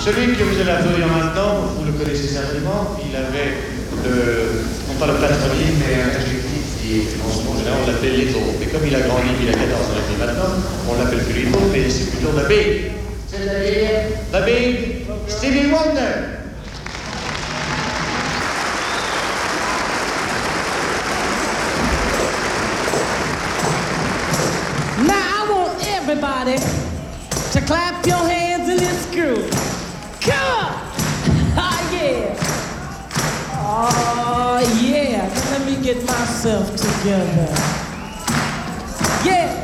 Celui que vous allez applaudir maintenant, vous le connaissez certainement, il avait non pas le patronyme, mais un adjectif qui, en général, on l'appelait Little. Mais comme il a grandi, il a 14 ans et maintenant, on l'appelle plus Little, mais c'est plutôt The Big. C'est-à-dire The Big Stevie Wonder. Now I want everybody to clap your hands in this groove. Come on! Oh, yeah. Oh, yeah. Let me get myself together. Yeah.